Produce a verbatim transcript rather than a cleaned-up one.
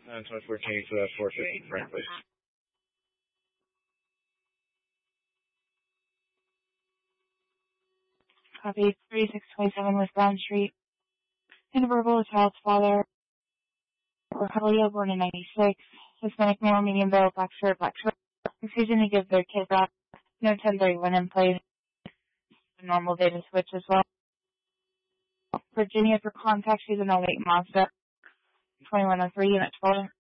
nine twenty-four change to that four fifty front, please. Copy. thirty-six twenty-seven West Brown Street. In verbal, a child's father. Rogelio, born in ninety-six. Hispanic male, medium build, black shirt, black shirt. Refusing to give their kid back. No ten thirty-one in place. Normal data switch as well. Virginia for contact, she's an oh eight Mazda. twenty-one oh three, unit twelve.